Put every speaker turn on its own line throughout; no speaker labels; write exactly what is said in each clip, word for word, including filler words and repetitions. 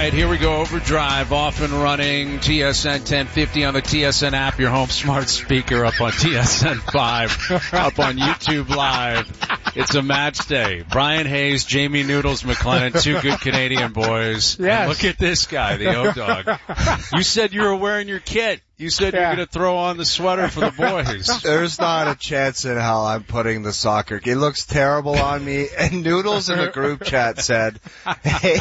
right, here we go. Overdrive off and running. T S N ten fifty on the T S N app, your home smart speaker, up on T S N five, up on YouTube Live. It's a match day. Brian Hayes, Jamie Noodles McLennan, two good Canadian boys.
Yes.
And look at this guy, the O-Dog. You said you were wearing your kit. You said yeah. you were going to throw on the sweater for the boys.
There's not a chance in hell I'm putting the soccer. It looks terrible on me. And Noodles in the group chat said, hey,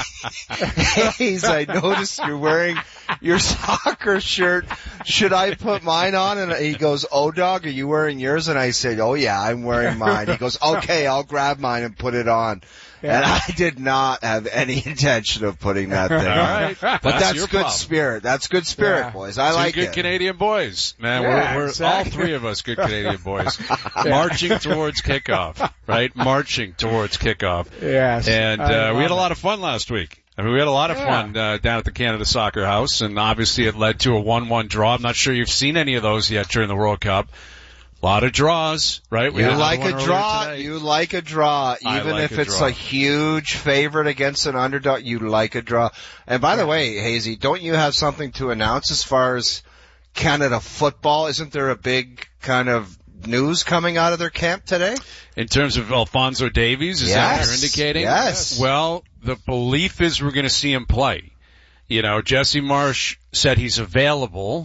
Hayes, I noticed you're wearing your soccer shirt. Should I put mine on? And he goes, O-Dog, are you wearing yours? And I said, oh yeah, I'm wearing mine. He goes, okay, I'll grab mine and put it on. Yeah. And I did not have any intention of putting that thing on.
All right.
But that's, that's good problem. spirit. That's good spirit, yeah. boys. I
Two
like
good
it.
Canadian boys. Man,
yeah,
we're, we're
exactly.
all three of us good Canadian boys. Yeah. Marching towards kickoff, right? Marching towards kickoff.
Yes.
And uh, we had a lot of fun last week. I mean, we had a lot of yeah. fun uh, down at the Canada Soccer House, and obviously it led to a one one draw. I'm not sure you've seen any of those yet during the World Cup. A lot of draws, right? We
you like a draw. You like a draw, even
like
if
a
it's
draw.
a huge favorite against an underdog. You like a draw. And by the way, Hazy, don't you have something to announce as far as Canada football? Isn't there a big kind of news coming out of their camp today?
In terms of Alphonso Davies, is
yes.
that what you're indicating?
Yes.
Well, the belief is we're going to see him play. You know, Jesse Marsh said he's available.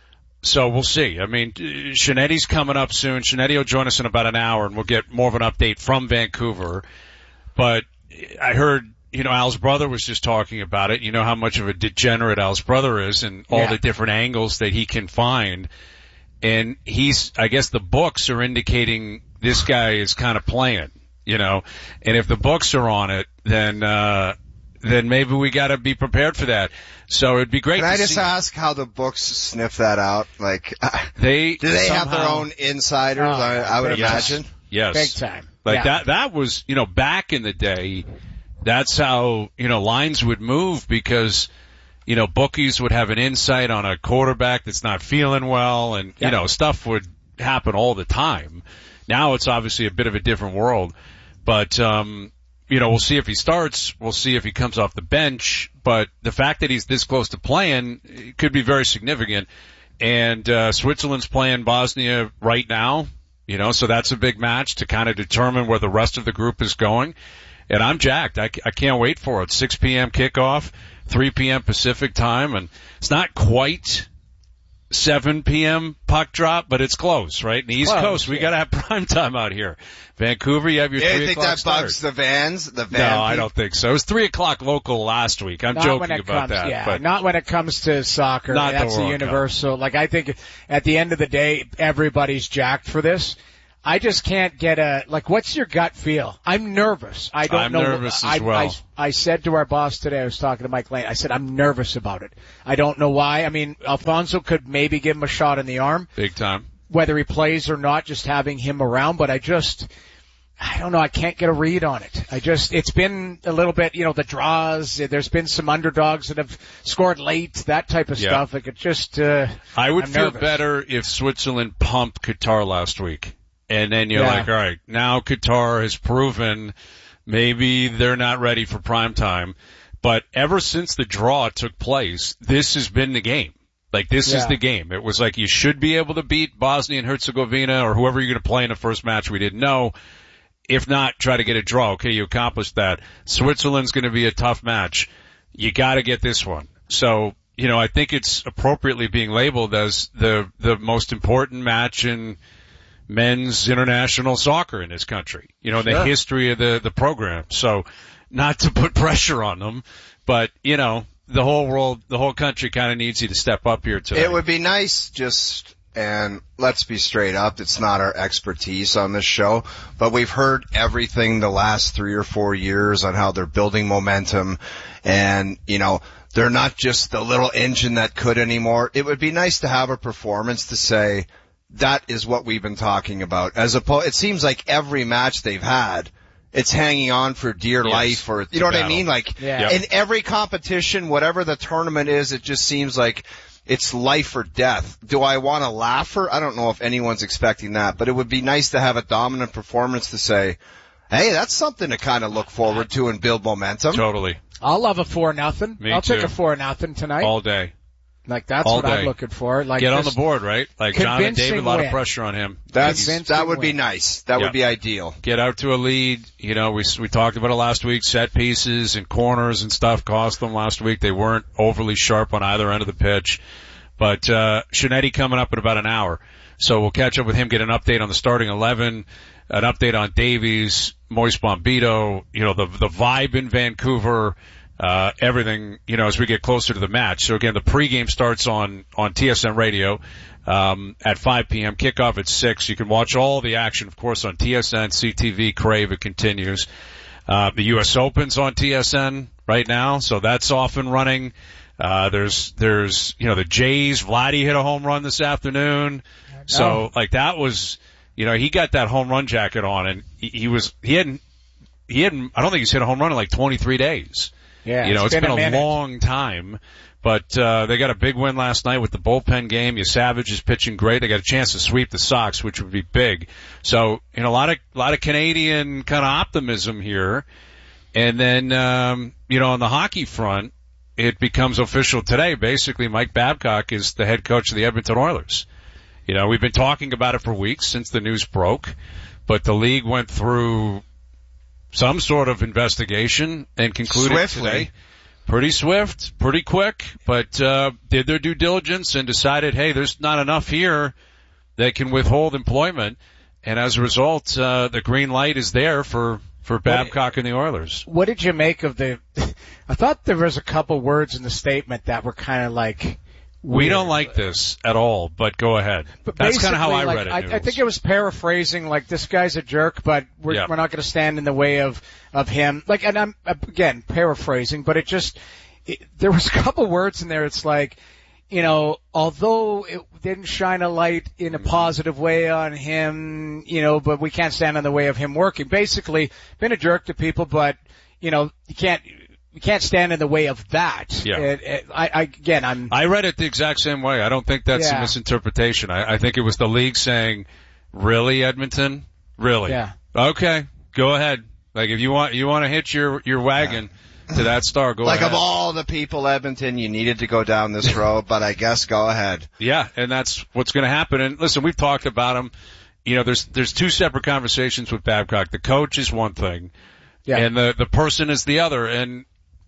So we'll see. I mean, Shinetti's coming up soon. Shinetti will join us in about an hour, and we'll get more of an update from Vancouver. But I heard, you know, Al's brother was just talking about it. You know how much of a degenerate Al's brother is and all
yeah.
the different angles that he can find. And he's, I guess the books are indicating this guy is kind of playing, you know. And if the books are on it, then, uh, then maybe we got to be prepared for that. So it'd be great
Can
to
I just
see.
ask how the books sniff that out? Like,
they
do they
somehow,
have their own insiders?
Oh,
I, I would
yes,
imagine.
Yes.
Big time.
Like
yeah.
that, that was, you know, back in the day, that's how, you know, lines would move because, you know, bookies would have an insight on a quarterback that's not feeling well and,
yeah.
you know, stuff would happen all the time. Now it's obviously a bit of a different world, but, um, you know, we'll see if he starts. We'll see if he comes off the bench. But the fact that he's this close to playing could be very significant. And uh Switzerland's playing Bosnia right now, you know, so that's a big match to kind of determine where the rest of the group is going. And I'm jacked. I, I can't wait for it. six p.m. kickoff, three p.m. Pacific time. And it's not quite seven p.m. puck drop, but it's close, right? In the East
Close,
Coast, we
yeah.
got to have prime time out here. Vancouver, you have your
Yeah,
three
you think
o'clock
that
start.
bugs the vans? The van
No,
people?
I don't think so. It was three o'clock local last week. I'm
not
joking
when it
about
comes,
that.
Yeah,
but
not when it comes to soccer.
Not the
That's the
World
universal. Like, I think at the end of the day, everybody's jacked for this. I just can't get a, like, what's your gut feel? I'm nervous. I don't
I'm
know.
nervous
I,
as well.
I, I said to our boss today, I was talking to Mike Lane, I said, I'm nervous about it. I don't know why. I mean, Alfonso could maybe give him a shot in the arm.
Big time.
Whether he plays or not, just having him around, but I just, I don't know, I can't get a read on it. I just, it's been a little bit, you know, the draws, there's been some underdogs that have scored late, that type of
Yeah.
stuff. Like, it just, uh,
I would
I'm
feel
nervous.
better if Switzerland pumped Qatar last week. And then you're
Yeah.
like, all right, now Qatar has proven maybe they're not ready for prime time. But ever since the draw took place, this has been the game. Like, this
Yeah.
is the game. It was like you should be able to beat Bosnia and Herzegovina or whoever you're going to play in the first match. We didn't know. If not, try to get a draw. Okay, you accomplished that. Switzerland's going to be a tough match. You got to get this one. So, you know, I think it's appropriately being labeled as the the most important match in men's international soccer in this country, you know, in
Sure.
the history of the, the program. So not to put pressure on them, but, you know, the whole world, the whole country kind of needs you to step up here today.
It would be nice just, and let's be straight up, it's not our expertise on this show, but we've heard everything the last three or four years on how they're building momentum and, you know, they're not just the little engine that could anymore. It would be nice to have a performance to say, that is what we've been talking about. As opposed, it seems like every match they've had, it's hanging on for dear
Yes,
life, or you know what
battle.
I mean? Like
Yeah.
in every competition, whatever the tournament is, it just seems like it's life or death. Do I want to laugh or I don't know if anyone's expecting that, but it would be nice to have a dominant performance to say, hey, that's something to kind of look forward to and build momentum.
Totally.
I'll love a four nothing.
Me
I'll
too.
take a four nothing tonight.
All day.
Like that's
All
what
day.
I'm looking for. Like
Get on
just
the board, right? Like Jonathan
convincing
David, a lot
win.
of pressure on him.
That's,
Convincing
that would be
win.
nice. That
Yeah.
would be ideal.
Get out to a lead. You know, we we talked about it last week. Set pieces and corners and stuff cost them last week. They weren't overly sharp on either end of the pitch. But uh Shinetti coming up in about an hour. So we'll catch up with him, get an update on the starting eleven, an update on Davies, Moise Bombito, you know, the the vibe in Vancouver, uh everything, you know, as we get closer to the match. So again, the pregame starts on on T S N Radio um at five p.m. Kickoff at six. You can watch all the action, of course, on T S N, C T V, Crave. It continues. Uh the U S Open's on T S N right now, so that's off and running. Uh, there's, there's, you know, the Jays, Vladdy hit a home run this afternoon. So, like, that was, you know, he got that home run jacket on and he, he was, he hadn't, he hadn't, I don't think he's hit a home run in like twenty-three days.
Yeah.
You know, it's been,
been
a,
a minute.
long time, but, uh, they got a big win last night with the bullpen game. You Savage is pitching great. They got a chance to sweep the Sox, which would be big. So, you know, a lot of, a lot of Canadian kind of optimism here. And then, um, you know, on the hockey front, it becomes official today. Basically, Mike Babcock is the head coach of the Edmonton Oilers. You know, we've been talking about it for weeks since the news broke, but the league went through some sort of investigation and concluded
Swiftly.
today. Pretty swift, pretty quick, but uh did their due diligence and decided, hey, there's not enough here that can withhold employment. And as a result, uh the green light is there for for Babcock and the Oilers.
What did you make of the? I thought there was a couple words in the statement that were kind of like.
We
weird.
don't like this at all, but go ahead.
But
That's kind of how I
basically,
read it.
like, I, I think it was paraphrasing, like, this guy's a jerk, but we're,
Yeah.
we're not going to stand in the way of, of him. Like, and I'm, again, paraphrasing, but it just, it, there was a couple words in there. It's like, you know, although it didn't shine a light in a positive way on him, you know, but we can't stand in the way of him working. Basically, been a jerk to people, but, you know, you can't, you can't stand in the way of that.
Yeah.
It, it, I, I, again, I'm.
I read it the exact same way. I don't think that's
Yeah.
a misinterpretation. I, I think it was the league saying, really, Edmonton? Really?
Yeah.
Okay, go ahead. Like, if you want, you want to hitch your, your wagon to that star, go
Like
ahead.
of all the people, Edmonton, you needed to go down this road, but I guess go ahead.
Yeah, and that's what's going to happen. And listen, we've talked about him. You know, there's there's two separate conversations with Babcock. The coach is one thing,
Yeah.
and the the person is the other. And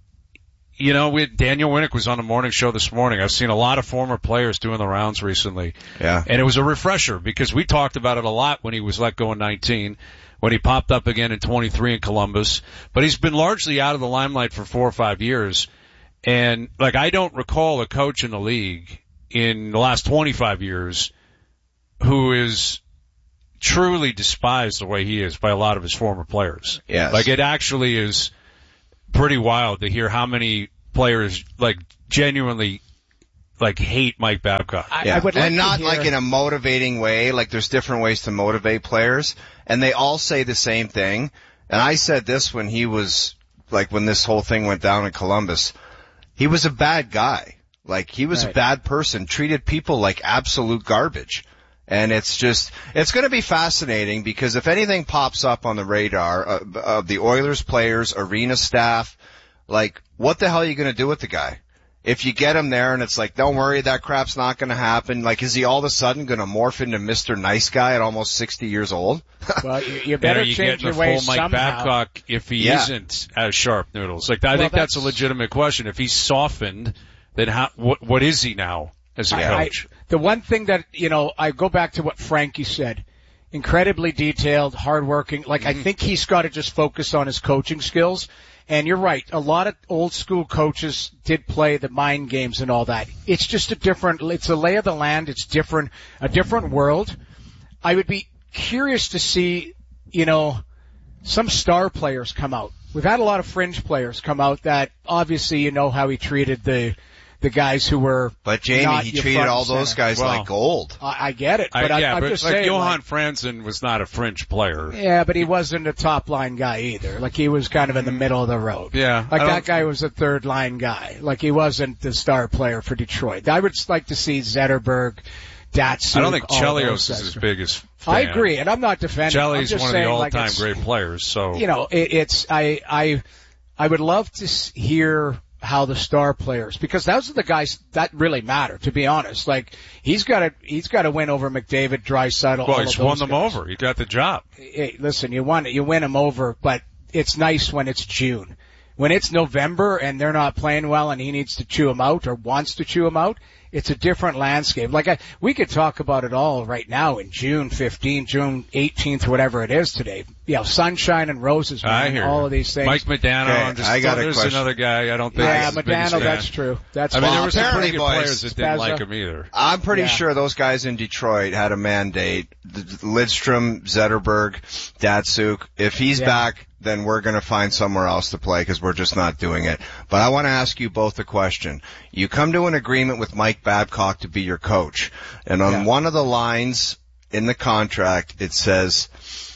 you know, we Daniel Winnick was on the morning show this morning. I've seen a lot of former players doing the rounds recently,
Yeah.
and it was a refresher because we talked about it a lot when he was let go in nineteen. When he popped up again in twenty-three in Columbus, but he's been largely out of the limelight for four or five years. And like, I don't recall a coach in the league in the last twenty-five years who is truly despised the way he is by a lot of his former players.
Yes.
Like, it actually is pretty wild to hear how many players like genuinely like hate Mike Babcock.
I,
Yeah.
I would like
and not
to hear,
like in a motivating way. Like there's different ways to motivate players, and they all say the same thing. And I said this when he was like when this whole thing went down in Columbus. He was a bad guy. Like he was
Right.
a bad person. Treated people like absolute garbage. And it's just it's going to be fascinating because if anything pops up on the radar of, of the Oilers players, arena staff, like what the hell are you going to do with the guy? If you get him there and it's like, don't worry, that crap's not going to happen. Like, is he all of a sudden going to morph into Mister Nice Guy at almost sixty years old?
well, you, you
And
better
are you
change
getting
your
the
ways
full Mike
somehow.
Babcock if he
Yeah.
isn't as sharp noodles? Like, I
Well,
think that's, a
that's-
legitimate question. If he's softened, then how, what, what is he now as a
I- I-
coach?
the one thing that, you know, I go back to what Frankie said. Incredibly detailed, hardworking. Like,
Mm-hmm.
I think he's got to just focus on his coaching skills. And you're right. A lot of old school coaches did play the mind games and all that. It's just a different, it's a lay of the land. It's different, a different world. I would be curious to see, you know, some star players come out. We've had a lot of fringe players come out that obviously you know how he treated the, the guys who were
But Jamie,
not
he
your
treated
front
all
and
those
center.
guys
Well,
like gold.
I, I get it, but
I,
I,
yeah,
I'm
but
just
like
saying.
Johan
like,
Franzen was not a fringe player.
yeah, but he wasn't a top line guy either. Like he was kind of in the middle of the road.
Yeah,
Like
I
that
don't-
guy was a third line guy. Like he wasn't the star player for Detroit. I would like to see Zetterberg, Datsuk.
I don't think
all
Chelios
those
is
guys.
as big as fan.
I agree, and I'm not defending. I'm
Chelly's
just
one of
saying,
the
like,
all-time
it's-
great players. So
You know, it, it's I I I would love to hear how the star players, because those are the guys that really matter, to be honest. Like, he's got to, he's got to win over McDavid, Draisaitl.
Well,
all
he's
of those
won them
guys.
over. He got the job.
Hey, listen, you won, you win them over, but it's nice when it's June. When it's November and they're not playing well and he needs to chew them out or wants to chew them out, it's a different landscape. Like, I, we could talk about it all right now in June fifteenth, June eighteenth, whatever it is today. You know, sunshine and roses, man,
I hear
all
you.
of these things.
Mike Modano.
Okay,
I'm just,
I got a
there's
question.
another guy I don't think
Yeah,
is his biggest
Modano,
fan.
that's true. That's
I mean,
Well,
there were some pretty
apparently,
good
boys,
players that didn't
Spezza.
like him either.
I'm pretty
Yeah.
sure those guys in Detroit had a mandate. Lidstrom, Zetterberg, Datsuk. If he's
Yeah.
back, then we're going to find somewhere else to play because we're just not doing it. But I want to ask you both a question. You come to an agreement with Mike Babcock to be your coach, and on
Yeah.
one of the lines in the contract, it says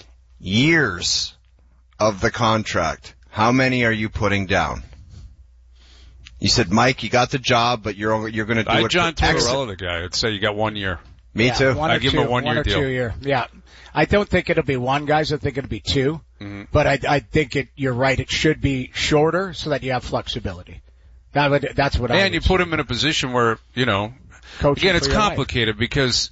years of the contract. How many are you putting down? You said, Mike, you got the job, but you're you're going to do
I
it
John
for X-
Tortorella, the guy. I'd say you got one year.
Me
Yeah,
too.
One
I
or
give
two,
him a one-year
one or
deal.
Two year. Yeah. I don't think it'll be one, guys. I think it'll be two.
Mm-hmm.
But I, I think it, you're right. It should be shorter so that you have flexibility. That would, that's what I
And
would
you put him in a position where, you know,
coach
again,
for
it's
your life.
complicated because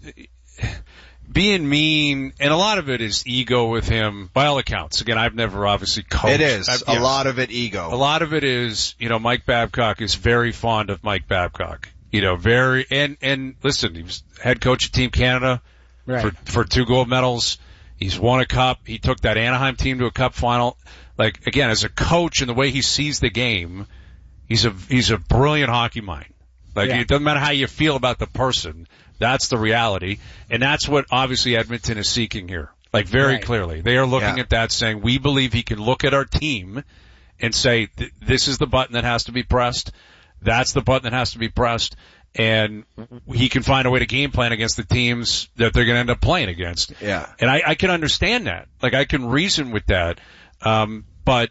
being mean, and a lot of it is ego with him, by all accounts. Again, I've never obviously coached.
It is.
I've-
a
yeah.
lot of it ego.
A lot of it is, you know, Mike Babcock is very fond of Mike Babcock. You know, very, and, and listen, he was head coach of Team Canada
Right.
for, for two gold medals. He's won a cup. He took that Anaheim team to a cup final. Like, again, as a coach and the way he sees the game, he's a, he's a brilliant hockey mind. Like,
Yeah.
it doesn't matter how you feel about the person. That's the reality. And that's what obviously Edmonton is seeking here. Like, very
Right.
clearly. They are looking
Yeah.
at that saying, we believe he can look at our team and say, th- this is the button that has to be pressed. That's the button that has to be pressed. And he can find a way to game plan against the teams that they're going to end up playing against.
Yeah.
And I, I can understand that. Like, I can reason with that. Um, but,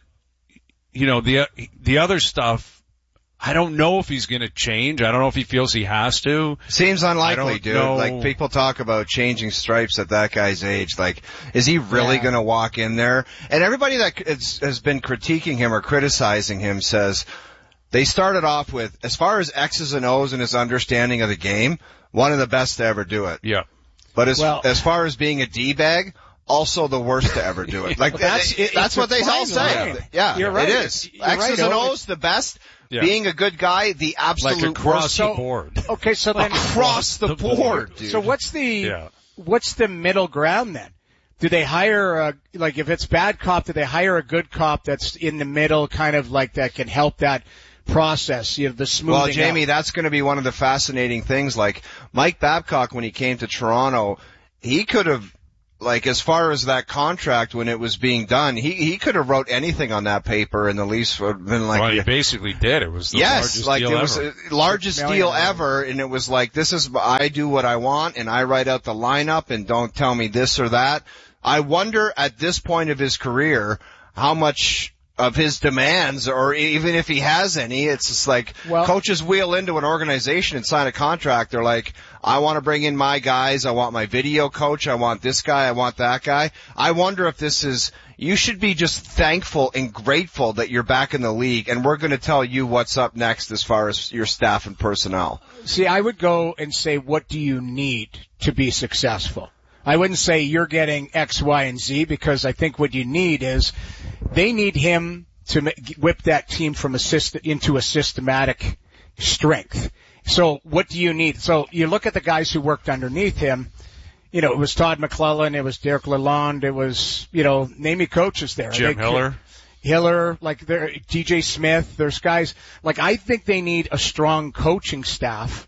you know, the, the other stuff, I don't know if he's going to change. I don't know if he feels he has to.
Seems unlikely,
don't
dude.
know.
Like, people talk about changing stripes at that guy's age. Like, is he really
Yeah.
going to walk in there? And everybody that has, has been critiquing him or criticizing him says they started off with, as far as X's and O's and his understanding of the game, one of the best to ever do it.
Yeah.
But as
Well-
as far as being a D-bag, also the worst to ever do it. Like,
Well, that's-
that's,
it-
that's
it's
what
a
they all
fine
say.
line.
Yeah,
You're right.
it is.
You're
X's
right,
and
Owen.
O's, the best.
Yeah.
Being a good guy, the absolute
Like across
worst.
the
So-
board.
Okay, so then
Across the
the board.
board, dude.
So what's the
Yeah.
what's the middle ground then? Do they hire a, like if it's bad cop, do they hire a good cop that's in the middle, kind of like that can help that process, you know, the smoothing
Well, Jamie,
out?
that's going to be one of the fascinating things. Like Mike Babcock, when he came to Toronto, he could have, like, as far as that contract when it was being done, he he could have wrote anything on that paper, and the Leafs would have been like,
Well, he basically did. It was the
yes,
largest
like
deal
it was
ever.
the largest
Six
deal
million.
ever, and it was like, this is, I do what I want, and I write out the lineup, and don't tell me this or that. I wonder at this point of his career how much of his demands, or even if he has any, it's just like
Well-
coaches wheel into an organization and sign a contract. They're like, I want to bring in my guys. I want my video coach. I want this guy. I want that guy. I wonder if this is, you should be just thankful and grateful that you're back in the league, and we're going to tell you what's up next as far as your staff and personnel.
See, I would go and say, what do you need to be successful? I wouldn't say you're getting X, Y, and Z, because I think what you need is they need him to ma- whip that team from a system into a systematic strength. So what do you need? So you look at the guys who worked underneath him. You know, it was Todd McClellan, it was Derek Lalonde, it was, you know, name me coaches there.
Jim
They-
Hiller.
Hiller, like there, D J Smith, there's guys, like I think they need a strong coaching staff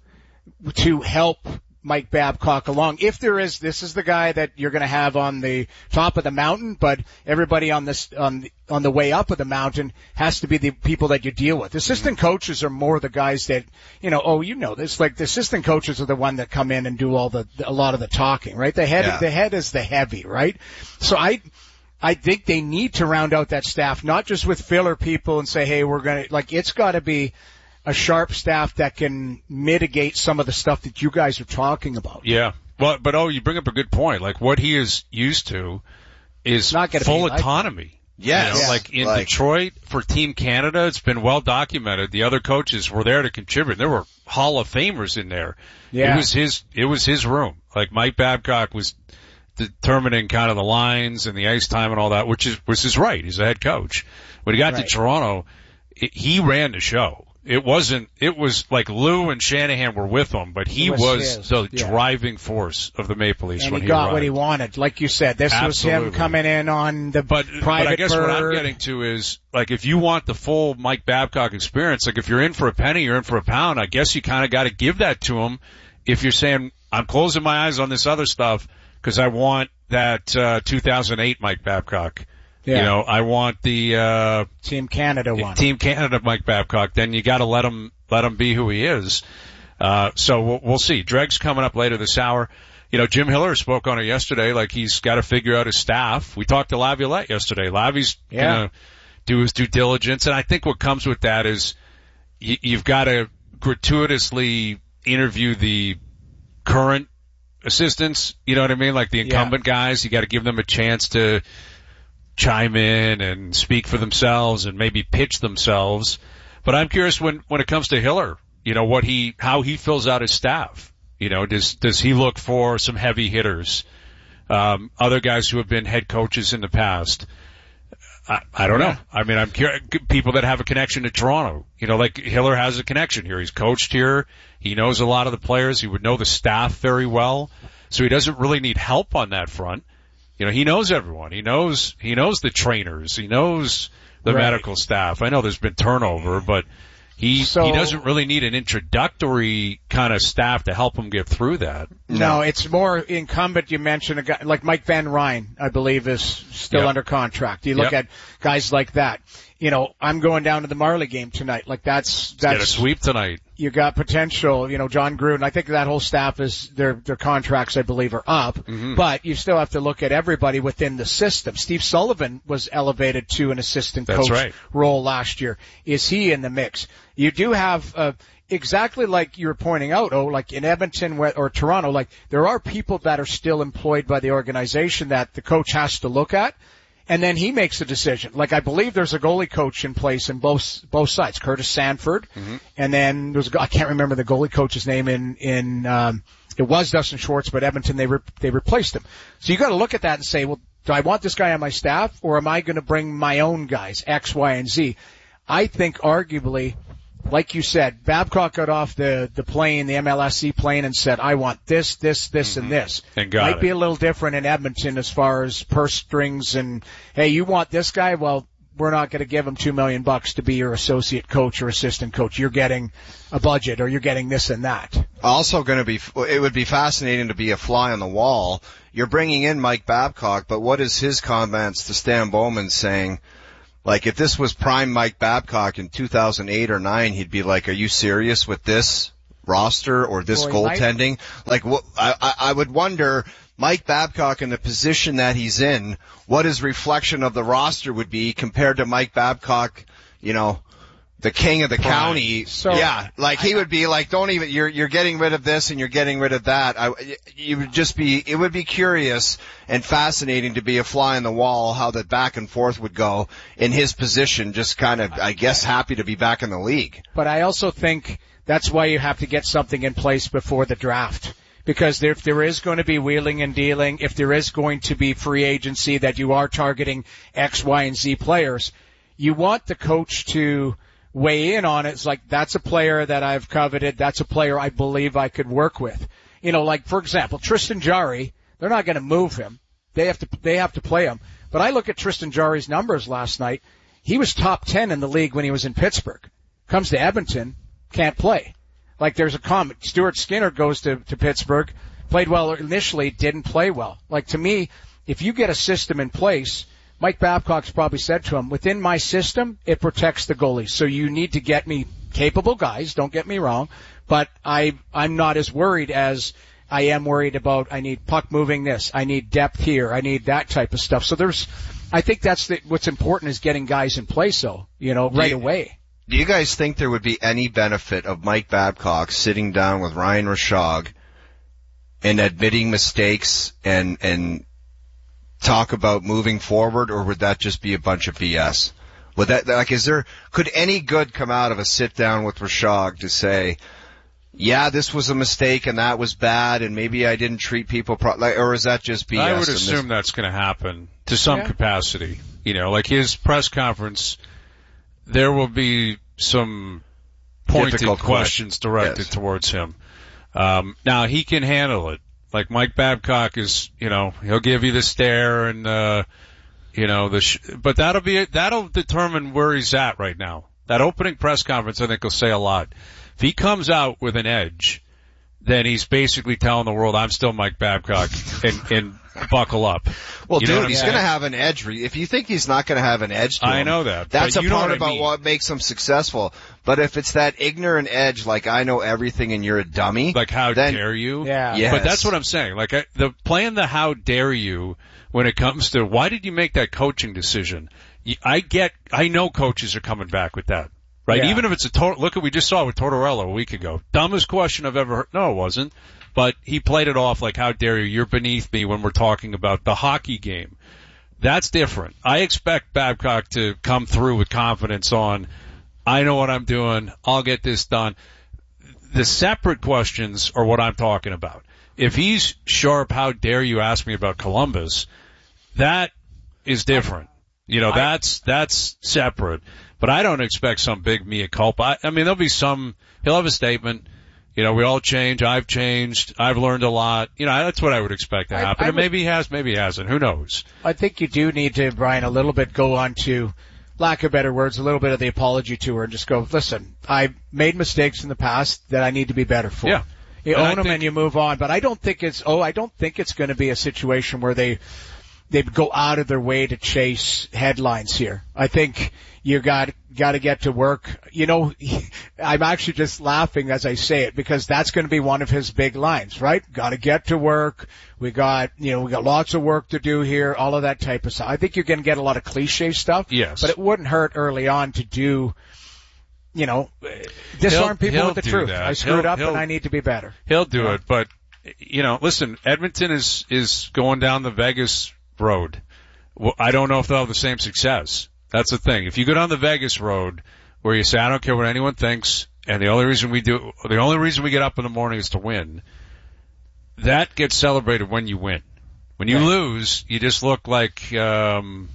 to help Mike Babcock along. If there is, this is the guy that you're going to have on the top of the mountain, but everybody on this, on the, on the way up of the mountain has to be the people that you deal with. Assistant coaches are more the guys that, you know, oh, you know this, like the assistant coaches are the one that come in and do all the, a lot of the talking, right? The head,
Yeah.
the head is the heavy, right? So I, I think they need to round out that staff, not just with filler people and say, hey, we're going to, like, it's got to be a sharp staff that can mitigate some of the stuff that you guys are talking about.
Yeah. Well, but oh, you bring up a good point. Like what he is used to is
Not gonna
full
be like
autonomy.
Yes.
You know,
Yeah.
like in
Like-
Detroit for Team Canada, it's been well documented. The other coaches were there to contribute. There were Hall of Famers in there.
Yeah.
It was his, it was his room. Like Mike Babcock was determining kind of the lines and the ice time and all that, which is, was his right. He's a head coach. When he got
Right.
to Toronto, it, he ran the show. It wasn't, it was like Lou and Shanahan were with him, but he
It was
was,
his,
the
yeah.
driving force of the Maple Leafs
And
when
he
he
got
arrived.
what he wanted. Like you said, this
Absolutely.
was him coming in on the
But,
private
but I guess
bird.
what I'm getting to is, like, if you want the full Mike Babcock experience, like, if you're in for a penny, you're in for a pound, I guess you kind of got to give that to him if you're saying, I'm closing my eyes on this other stuff because I want that uh two thousand eight Mike Babcock.
Yeah.
You know, I want the uh
Team Canada one.
Team Canada Mike Babcock. Then you got to let him let him be who he is. Uh so we'll, we'll see. Dreg's coming up later this hour. You know, Jim Hiller spoke on it yesterday. Like he's got to figure out his staff. We talked to Laviolette yesterday. Lavi's
Yeah.
gonna do his due diligence, and I think what comes with that is you, you've got to gratuitously interview the current assistants. You know what I mean? Like the incumbent guys. You got to give them a chance to chime in and speak for themselves and maybe pitch themselves. But I'm curious when, when it comes to Hiller, you know, what he, how he fills out his staff. You know, does, does he look for some heavy hitters? Um, other guys who have been head coaches in the past. I, I don't know. I mean, I'm curious, people that have a connection to Toronto. You know, like Hiller has a connection here. He's coached here. He knows a lot of the players. He would know the staff very well. So he doesn't really need help on that front. You know, he knows everyone. He knows, he knows the trainers. He knows the
Right.
medical staff. I know there's been turnover, but he,
So-
he doesn't really need an introductory kind of staff to help him get through that.
No, it's more incumbent. You mentioned a guy like Mike Van Ryn, I believe, is still
Yep.
under contract. You look
Yep.
at guys like that. You know, I'm going down to the Marley game tonight. Like that's
Get a
that's
sweep tonight.
you got potential. You know, John Gruden. I think that whole staff is their their contracts, I believe, are up.
Mm-hmm.
But you still have to look at everybody within the system. Steve Sullivan was elevated to an assistant
That's
coach
right.
role last year. Is he in the mix? You do have uh, exactly like you were pointing out. Oh, like in Edmonton or Toronto, like there are people that are still employed by the organization that the coach has to look at. And then he makes a decision. Like I believe there's a goalie coach in place in both both sides. Curtis Sanford,
Mm-hmm.
and then there's a, go- I can't remember the goalie coach's name in in um, it was Dustin Schwartz, but Edmonton they re- they replaced him. So you got to look at that and say, well, do I want this guy on my staff or am I going to bring my own guys X, Y, and Z? I think arguably, like you said, Babcock got off the the plane, the M L S C plane, and said, I want this, this, this,
Mm-hmm.
and this.
And got
Might
it.
be a little different in Edmonton as far as purse strings and, hey, you want this guy? Well, we're not going to give him two million bucks to be your associate coach or assistant coach. You're getting a budget or you're getting this and that.
Also going to be, it would be fascinating to be a fly on the wall. You're bringing in Mike Babcock, but what is his comments to Stan Bowman saying, like, if this was prime Mike Babcock in two thousand eight or nine, he'd be like, are you serious with this roster or this
Well, he might-
goaltending? Like, what, I, I, I would wonder, Mike Babcock in the position that he's in, what his reflection of the roster would be compared to Mike Babcock, you know, the king of the county.
So-
yeah, like he would be like, don't even, you're, you're getting rid of this and you're getting rid of that. I, you would just be, it would be curious and fascinating to be a fly on the wall, how that back and forth would go in his position, just kind of, I guess, happy to be back in the league.
But I also think that's why you have to get something in place before the draft. Because there, if there is going to be wheeling and dealing, if there is going to be free agency that you are targeting X, Y, and Z players, you want the coach to weigh in on it. It's like, that's a player that I've coveted. That's a player I believe I could work with. You know, like, for example, Tristan Jarry, they're not going to move him. They have to, they have to play him. But I look at Tristan Jarry's numbers last night. He was top ten in the league when he was in Pittsburgh. Comes to Edmonton, can't play. Like there's a comment. Stuart Skinner goes to, to Pittsburgh, played well initially, didn't play well. Like to me, if you get a system in place, Mike Babcock's probably said to him, within my system, it protects the goalies. So you need to get me capable guys, don't get me wrong, but I, I'm not as worried as I am worried about I need puck moving this, I need depth here, I need that type of stuff. So there's, I think that's the, what's important is getting guys in place though, you know, right
you-
away.
Do you guys think there would be any benefit of Mike Babcock sitting down with Ryan Rishaug and admitting mistakes and, and talk about moving forward, or would that just be a bunch of B S? Would that, like, is there, could any good come out of a sit down with Rishaug to say, yeah, this was a mistake and that was bad and maybe I didn't treat people pro- like, or is that just B S?
I would assume that's going to happen to some
yeah.
capacity. You know, like his press conference, there will be some pointed
Difficult
questions directed
yes.
towards him. Um, now he can handle it. Like Mike Babcock is, you know, he'll give you the stare and, uh, you know, the, sh- but that'll be, that'll determine where he's at right now. That opening press conference, I think, will say a lot. If he comes out with an edge, then he's basically telling the world, I'm still Mike Babcock, and, and buckle up.
Well,
you know
dude, he's going to have an edge. Re- if you think he's not going to have an edge to him,
I know that.
That's a
you know
part
what
about
I mean.
what makes him successful. But if it's that ignorant edge, like I know everything and you're a dummy.
Like, how
then,
dare you?
Yeah.
Yes.
But that's what I'm saying. Like, I, the playing the how dare you when it comes to why did you make that coaching decision? I get, I know coaches are coming back with that. Right?
Yeah.
Even if it's a total, look what we just saw with Tortorella a week ago. Dumbest question I've ever heard. No, it wasn't. But he played it off like, how dare you? You're beneath me when we're talking about the hockey game. That's different. I expect Babcock to come through with confidence on, I know what I'm doing. I'll get this done. The separate questions are what I'm talking about. If he's sharp, how dare you ask me about Columbus? That is different. You know, that's, that's separate. But I don't expect some big mea culpa. I, I mean, there'll be some, he'll have a statement. You know, we all change. I've changed. I've learned a lot. You know, that's what I would expect to happen.
I, I
and maybe he has, maybe he hasn't. Who knows?
I think you do need to, Brian, a little bit go on to, lack of better words, a little bit of the apology tour and just go, listen, I made mistakes in the past that I need to be better for.
Yeah.
You
and
own
I
them
think,
and you move on. But I don't think it's, oh, I don't think it's going to be a situation where they, they go out of their way to chase headlines here. I think you got got to get to work. You know, I'm actually just laughing as I say it because that's going to be one of his big lines, right? Got to get to work. We got, you know, we got lots of work to do here. All of that type of stuff. I think you're going to get a lot of cliche stuff.
Yes,
but it wouldn't hurt early on to do, you know, disarm
he'll,
people
he'll
with the
do
truth.
that.
I screwed
he'll,
up
he'll,
and I need to be better.
He'll do
yeah.
it, but you know, listen, Edmonton is is going down the Vegas road. Well, I don't know if they'll have the same success. That's the thing. If you go down the Vegas road where you say, I don't care what anyone thinks, and the only reason we do, the only reason we get up in the morning is to win, that gets celebrated when you win. When you
right.
lose, you just look like, um,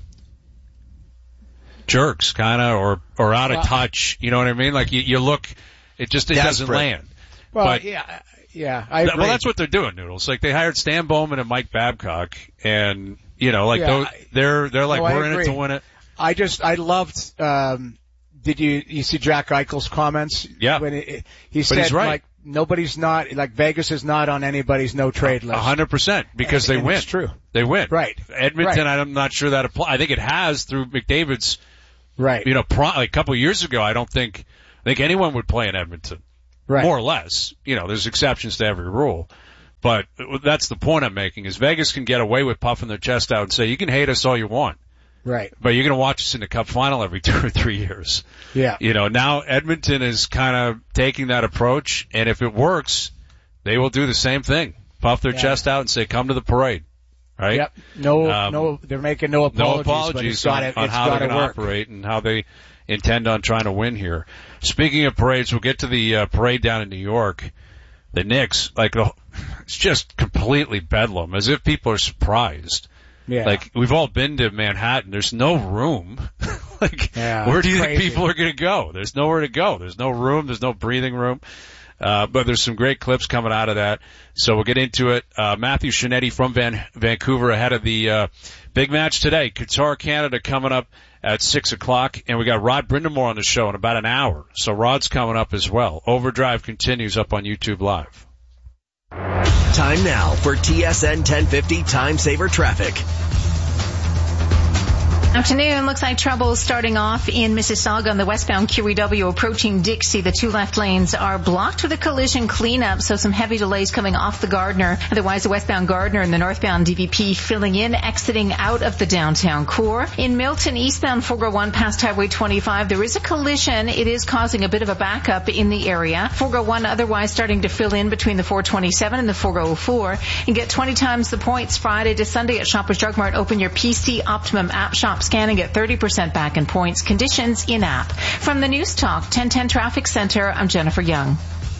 jerks, kinda, or, or out
well,
of touch. You know what I mean? Like you, you look, it just, it
desperate.
doesn't land.
Well,
but,
yeah, yeah, I agree.
Well, that's what they're doing, Noodles. Like they hired Stan Bowman and Mike Babcock, and you know, like
yeah,
those, they're they're like
no,
we're in it to win it.
I just I loved. um Did you you see Jack Eichel's comments?
Yeah.
When it, he
But
said
he's right.
like nobody's not like Vegas is not on anybody's no trade list.
A hundred percent because
and,
they
and
win.
It's true.
They win.
Right.
Edmonton,
right.
I'm not sure that applies. I think it has through McDavid's.
Right.
You know, pro, like a couple of years ago, I don't think I think anyone would play in Edmonton.
Right.
More or less. You know, there's exceptions to every rule. But that's the point I'm making is Vegas can get away with puffing their chest out and say, you can hate us all you want.
Right.
But you're going to watch us in the Cup final every two or three years.
Yeah.
You know, now Edmonton is kind of taking that approach, and if it works, they will do the same thing. Puff their
yeah.
chest out and say, come to the parade. Right?
Yep. No,
um,
no, they're making no apologies.
No apologies
but it's
on,
gotta,
on
it's
how they're going to
work.
operate and how they intend on trying to win here. Speaking of parades, we'll get to the uh, parade down in New York. The Knicks, like, the, it's just completely bedlam, as if people are surprised.
Yeah.
Like, we've all been to Manhattan. There's no room. like,
yeah,
where do you
crazy.
think people are going to go? There's nowhere to go. There's no room. There's no breathing room. Uh, but there's some great clips coming out of that. So we'll get into it. Uh, Matthew Shinetti from Van, Vancouver ahead of the, uh, big match today. Qatar, Canada coming up at six o'clock. And we got Rod Brindamore on the show in about an hour. So Rod's coming up as well. Overdrive continues up on YouTube Live.
Time now for T S N ten fifty Time Saver Traffic.
Afternoon. Looks like trouble starting off in Mississauga on the westbound Q E W approaching Dixie. The two left lanes are blocked with a collision cleanup, so some heavy delays coming off the Gardner. Otherwise, the westbound Gardner and the northbound D V P filling in, exiting out of the downtown core. In Milton, eastbound four oh one past Highway twenty-five, there is a collision. It is causing a bit of a backup in the area. four oh one otherwise starting to fill in between the four twenty-seven and the four oh four. And get twenty times the points Friday to Sunday at Shoppers Drug Mart. Open your P C Optimum app shop. Scan and get thirty percent back in points. Conditions in app. From the News Talk ten ten Traffic Center, I'm Jennifer Young.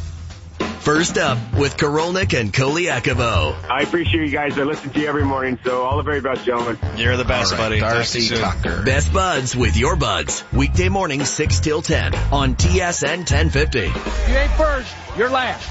First up with Korolnik and Koliakovo.
I appreciate you guys. I listen to you every morning, so all the very best, gentlemen.
You're the best,
right,
buddy.
Darcy Tucker.
Best buds with your buds. Weekday mornings six till ten on T S N ten fifty.
You ain't first, you're last.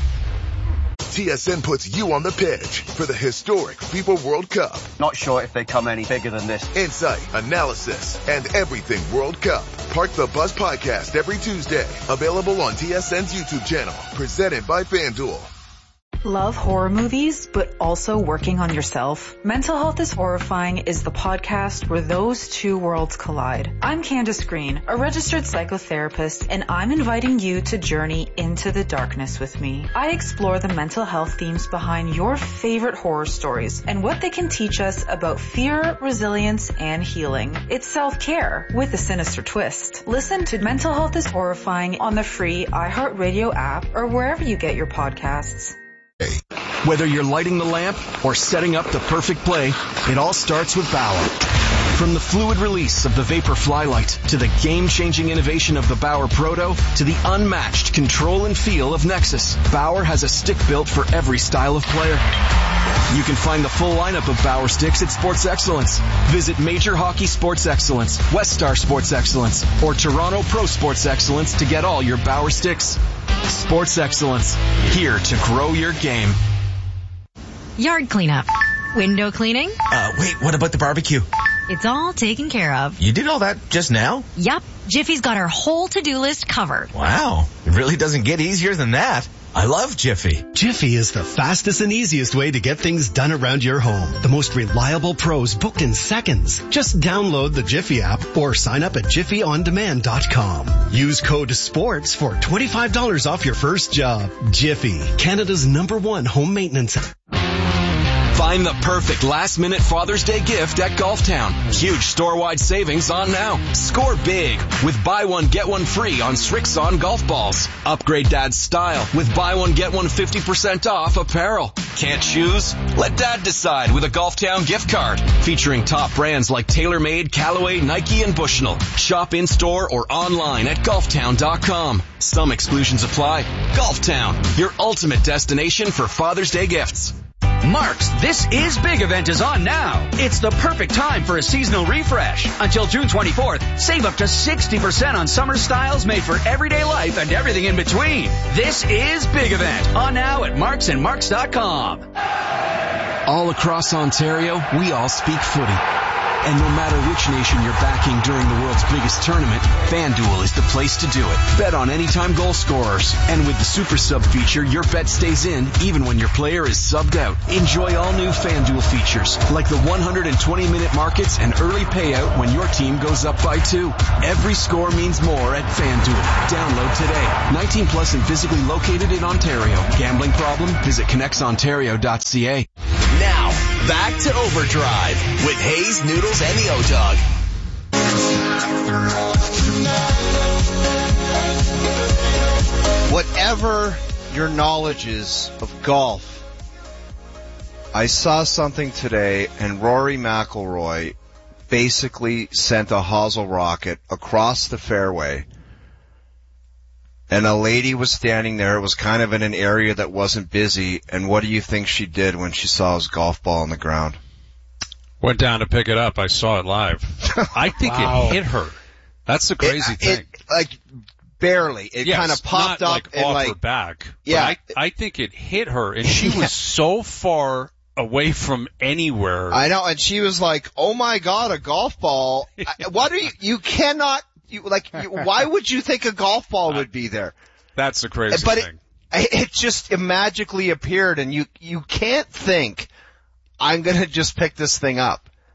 T S N puts you on the pitch for the historic FIFA World Cup.
Not sure if they come any bigger than this.
Insight, analysis, and everything World Cup. Park the Bus podcast every Tuesday. Available on T S N's YouTube channel. Presented by FanDuel.
Love horror movies, but also working on yourself? Mental Health is Horrifying is the podcast where those two worlds collide. I'm Candace Green, a registered psychotherapist, and I'm inviting you to journey into the darkness with me. I explore the mental health themes behind your favorite horror stories and what they can teach us about fear, resilience, and healing. It's self-care with a sinister twist. Listen to Mental Health is Horrifying on the free iHeartRadio app or wherever you get your podcasts.
Whether you're lighting the lamp or setting up the perfect play, it all starts with Bauer. From the fluid release of the Vapor Flylight to the game-changing innovation of the Bauer Proto to the unmatched control and feel of Nexus, Bauer has a stick built for every style of player. You can find the full lineup of Bauer sticks at Sports Excellence. Visit Major Hockey Sports Excellence, West Star Sports Excellence, or Toronto Pro Sports Excellence to get all your Bauer sticks. Sports Excellence, here to grow your game.
Yard cleanup. Window cleaning.
Uh, wait, what about the barbecue?
It's all taken care of.
You did all that just now?
Yup. Jiffy's got our whole to-do list covered.
Wow. It really doesn't get easier than that. I love Jiffy.
Jiffy is the fastest and easiest way to get things done around your home. The most reliable pros booked in seconds. Just download the Jiffy app or sign up at jiffy on demand dot com. Use code SPORTS for twenty-five dollars off your first job. Jiffy, Canada's number one home maintenance app.
Find the perfect last-minute Father's Day gift at Golf Town. Huge store-wide savings on now. Score big with buy one, get one free on Srixon golf balls. Upgrade Dad's style with buy one, get one fifty percent off apparel. Can't choose? Let Dad decide with a Golf Town gift card. Featuring top brands like TaylorMade, Callaway, Nike, and Bushnell. Shop in-store or online at golf town dot com. Some exclusions apply. Golf Town, your ultimate destination for Father's Day gifts.
Mark's This Is Big event is on now. It's the perfect time for a seasonal refresh. Until June twenty-fourth, save up to sixty percent on summer styles made for everyday life and everything in between. This is Big event on now at marks and marks dot com.
All across Ontario, we all speak footy. And no matter which nation you're backing during the world's biggest tournament, FanDuel is the place to do it. Bet on anytime goal scorers. And with the Super Sub feature, your bet stays in even when your player is subbed out. Enjoy all new FanDuel features, like the one hundred twenty minute markets and early payout when your team goes up by two. Every score means more at FanDuel. Download today. nineteen plus and physically located in Ontario. Gambling problem? Visit connects ontario dot c a.
Now, back to Overdrive with Hayes, Noodles, and the O-Dog.
Whatever your knowledge is of golf, I saw something today, and Rory McIlroy basically sent a hosel rocket across the fairway, and a lady was standing there. It was kind of in an area that wasn't busy, and what do you think she did when she saw his golf ball on the ground?
Went down to pick it up. I saw it live. I think wow. it hit her. That's the crazy
it,
thing.
It, like, barely. It
yes,
kind of popped
not
up
like
and
off
like,
her back.
Yeah.
I, I think it hit her, and she
yeah.
was so far away from anywhere.
I know, and she was like, "Oh my God, a golf ball! What are you? You cannot. You like? You, why would you think a golf ball would be there?"
That's the crazy
but
thing.
It, it just it magically appeared, and you you can't think I'm gonna just pick this thing up.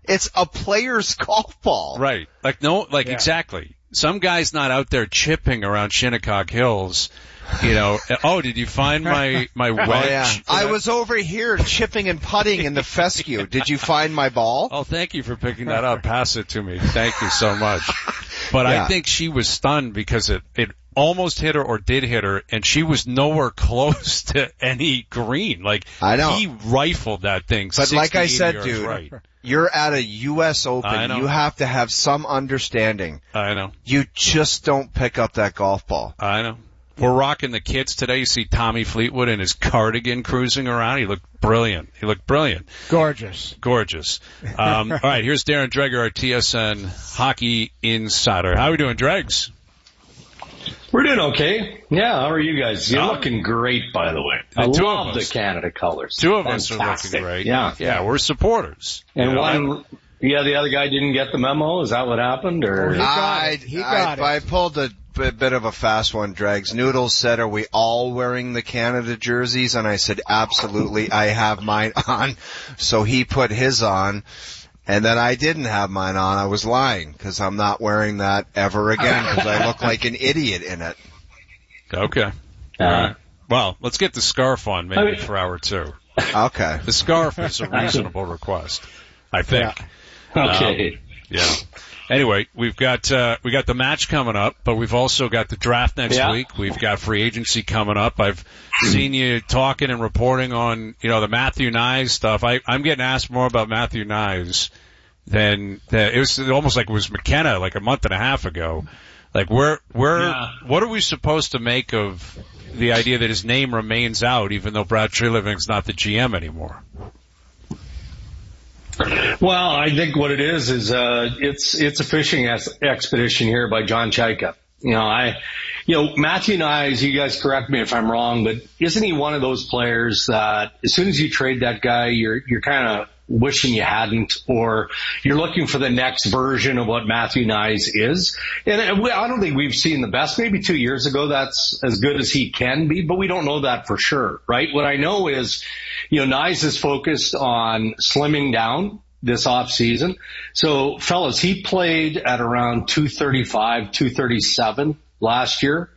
It's a player's golf ball.
Right. Like, no, like,
Yeah.
exactly. Some guy's not out there chipping around Shinnecock Hills, you know. Oh, did you find my, my wedge?
Oh, yeah. I was over here chipping and putting in the fescue. Did you find my ball?
Oh, thank you for picking that up. Pass it to me. Thank you so much. But
Yeah.
I think she was stunned because it, it almost hit her or did hit her, and she was nowhere close to any green. Like,
I know.
he rifled that thing.
But like I
sixty,
said,
eighty yards
dude,
right.
you're at a U S
I
Open.
know.
You have to have some understanding.
I know.
You just don't pick up that golf ball.
I know. We're rocking the kids today. You see Tommy Fleetwood in his cardigan cruising around. He looked brilliant. He looked brilliant.
Gorgeous.
Gorgeous. Um, all right, here's Darren Dreger, our T S N hockey insider. How are we doing, Dregs?
We're doing okay. Yeah, how are you guys? You're
Oh.
looking great, by the way.
The
I
two
love
of
the
us.
Canada colors.
Two of us are
Fantastic.
looking great.
Yeah.
Yeah, we're supporters.
And
You know,
one, yeah, the other guy didn't get the memo. Is that what happened? Or
He got
I,
it. He
I,
got it.
I pulled a b- bit of a fast one, Dregs. Noodles said, are we all wearing the Canada jerseys? And I said, absolutely. I have mine on. So he put his on. And then I didn't have mine on. I was lying because I'm not wearing that ever again because I look like an idiot in it.
Okay. All right. Well, let's get the scarf on maybe for hour two.
Okay.
The scarf is a reasonable request, I think.
Okay.
Um, yeah. Anyway, we've got uh, we got the match coming up, but we've also got the draft next
Yeah.
week. We've got free agency coming up. I've seen you talking and reporting on, you know, the Matthew Nyes stuff. I, I'm getting asked more about Matthew Nyes than, than it was almost like it was McKenna like a month and a half ago. Like, where, where,
Yeah.
what are we supposed to make of the idea that his name remains out, even though Brad Treliving's not the G M anymore?
Well, I think what it is is uh it's it's a fishing ex- expedition here by John Chaika. You know, I, you know, Matthew Nyes, you guys correct me if I'm wrong, but isn't he one of those players that as soon as you trade that guy, you're you're kind of wishing you hadn't, or you're looking for the next version of what Matthew Nyes is. And I don't think we've seen the best. Maybe two years ago, that's as good as he can be, but we don't know that for sure, right? What I know is, you know, Nyes is focused on slimming down this off season. So fellas, he played at around two thirty-five, two thirty-seven last year.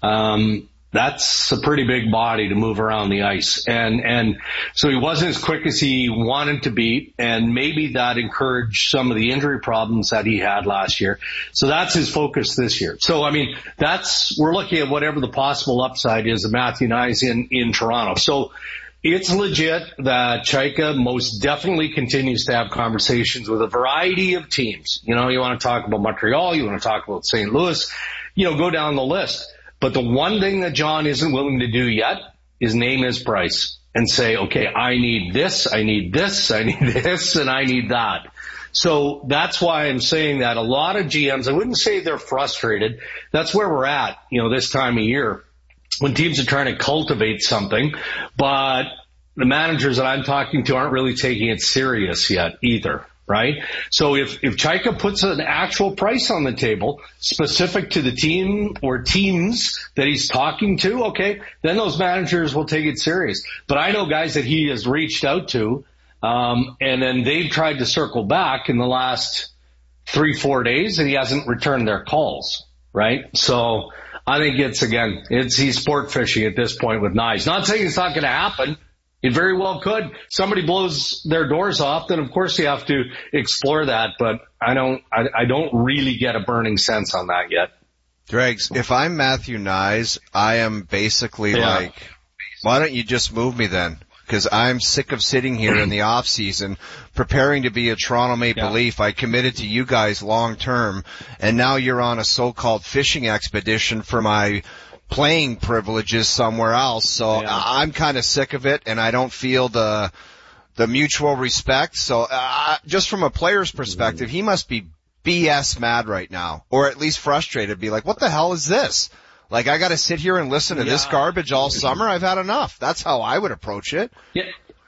Um, That's a pretty big body to move around the ice. And, and so he wasn't as quick as he wanted to be. And maybe that encouraged some of the injury problems that he had last year. So that's his focus this year. So, I mean, that's, we're looking at whatever the possible upside is of Matthew Nyes in, in Toronto. So it's legit that Chaika most definitely continues to have conversations with a variety of teams. You know, you want to talk about Montreal, you want to talk about Saint Louis, you know, go down the list. But the one thing that John isn't willing to do yet is name his price and say, okay, I need this, I need this, I need this, and I need that. So that's why I'm saying that a lot of G Ms, I wouldn't say they're frustrated. That's where we're at, you know, this time of year when teams are trying to cultivate something, but the managers that I'm talking to aren't really taking it serious yet either. Right? So if, if Chaika puts an actual price on the table specific to the team or teams that he's talking to, okay, then those managers will take it serious. But I know guys that he has reached out to, um, and then they've tried to circle back in the last three, four days and he hasn't returned their calls. Right? So I think it's, again, it's, he's sport fishing at this point with Nyes. Not saying it's not going to happen. It very well could. Somebody blows their doors off, then of course you have to explore that. But I don't, I, I don't really get a burning sense on that yet.
Dregs, if I'm Matthew Nyes, I am basically
Yeah.
like, why don't you just move me then? Because I'm sick of sitting here in the off season preparing to be a Toronto Maple
Yeah.
Leaf. I committed to you guys long term, and now you're on a so-called fishing expedition for my playing privileges somewhere else. So
Yeah.
I'm kind of sick of it, and I don't feel the the mutual respect. So uh, just from a player's perspective, he must be B S mad right now, or at least frustrated. Be like, what the hell is this? Like, I got to sit here and listen to
Yeah.
this garbage all summer? I've had enough. That's how I would approach it.
Yeah.